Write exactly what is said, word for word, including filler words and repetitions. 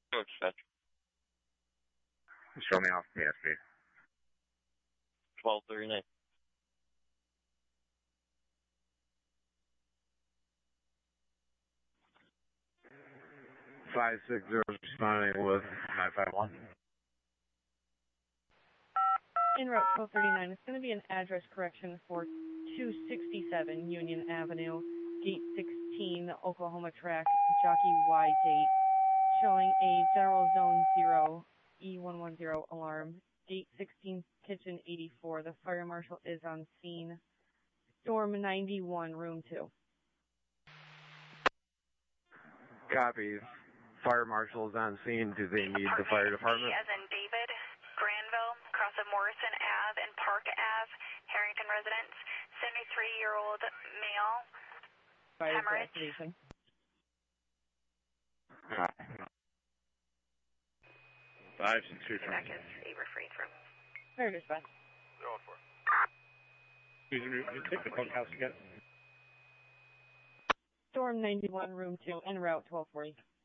Oh, dispatch. Show me off P S P. twelve thirty-nine. five six zero responding with nine five one. En route twelve thirty-nine, it's going to be an address correction for two sixty-seven Union Avenue, Gate sixteen, Oklahoma Track, Jockey Y date, showing a Federal Zone zero E one one zero alarm. Gate sixteen, Kitchen eighty-four. The fire marshal is on scene. Storm ninety-one, room two. Copies. Fire marshal's on scene. Do they need the fire department? As in David, Granville, cross of Morrison Ave and Park Ave, Harrington residence, seventy-three-year-old male, Fire hemorrhage. activation. Five six two Back is a refrain from. Fire dispatch. Going for. Excuse me, you take the bunkhouse again. Storm ninety-one, room two, en route twelve forty.